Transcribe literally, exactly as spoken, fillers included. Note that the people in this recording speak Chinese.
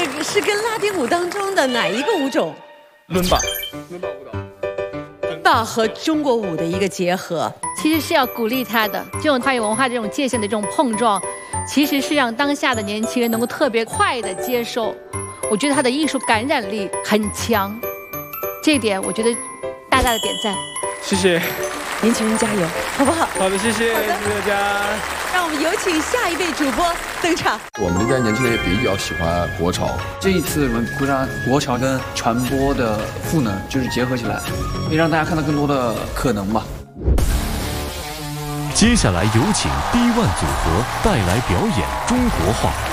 个是跟拉丁舞当中的哪一个舞种？ 伦巴，伦巴舞蹈。 伦巴和中国舞的一个结合， 其实是要鼓励他的这种跨越文化这种界限的这种碰撞，其实是让当下的年轻人能够特别快的接受。我觉得他的艺术感染力很强，这一点我觉得大大的点赞。 谢谢， 年轻人加油，好不好？ 好的，谢谢， 好的谢谢大家。 让我们有请下一位主播登场。 我们这代年轻人也比较喜欢国潮。 这一次我们会让国潮跟传播的赋能就是结合起来，也让大家看到更多的可能吧。 接下来有请 B One 组合带来表演中国话。